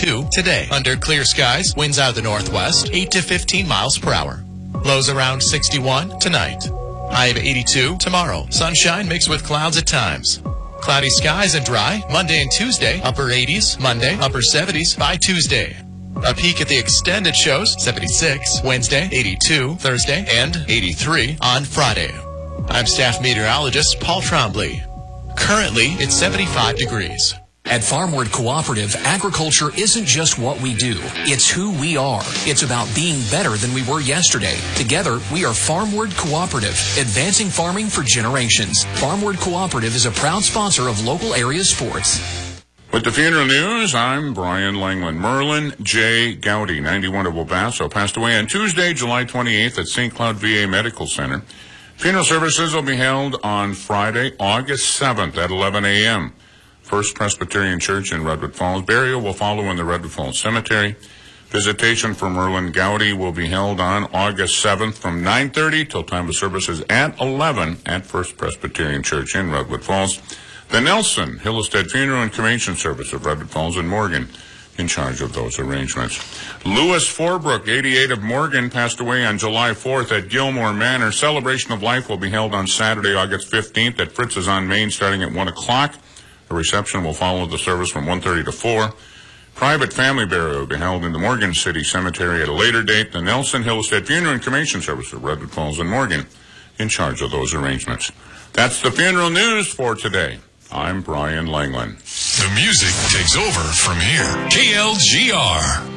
82 today. Under clear skies, winds out of the northwest, 8 to 15 miles per hour. Lows around 61 tonight. High of 82 tomorrow. Sunshine mixed with clouds at times. Cloudy skies and dry Monday and Tuesday. Upper 80s Monday, upper 70s by Tuesday. A peek at the extended shows, 76 Wednesday, 82 Thursday, and 83 on Friday. I'm staff meteorologist Paul Trombley. Currently, it's 75 degrees. At Farmward Cooperative, agriculture isn't just what we do. It's who we are. It's about being better than we were yesterday. Together, we are Farmward Cooperative, advancing farming for generations. Farmward Cooperative is a proud sponsor of local area sports. With the funeral news, I'm Brian Langland. Merlin J. Gowdy, 91 of El Paso, passed away on Tuesday, July 28th at St. Cloud VA Medical Center. Funeral services will be held on Friday, August 7th at 11 a.m. First Presbyterian Church in Redwood Falls. Burial will follow in the Redwood Falls Cemetery. Visitation for Merlin Gowdy will be held on August 7th from 9:30 till time of services at 11 at First Presbyterian Church in Redwood Falls. The Nelson Hillestead Funeral and Cremation Service of Redwood Falls and Morgan in charge of those arrangements. Louis Forbrook, 88 of Morgan, passed away on July 4th at Gilmore Manor. Celebration of life will be held on Saturday, August 15th at Fritz's on Main starting at 1 o'clock. The reception will follow the service from 1:30 to 4. Private family burial will be held in the Morgan City Cemetery at a later date. The Nelson Hillestead Funeral and Cremation Service of Redwood Falls and Morgan in charge of those arrangements. That's the funeral news for today. I'm Brian Langland. The music takes over from here. KLGR.